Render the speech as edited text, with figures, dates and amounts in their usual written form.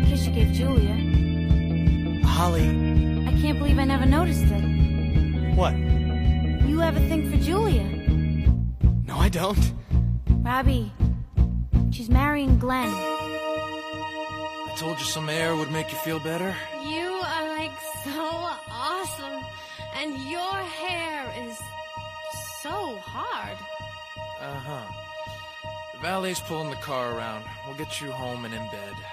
kiss you gave Julia. Holly... I can't believe I never noticed it. What? You have a thing for Julia. No, I don't. Robbie, she's marrying Glenn. I told you some air would make you feel better. You are like so awesome, and your hair is so hard. Uh-huh. The valet's pulling the car around. We'll get you home and in bed.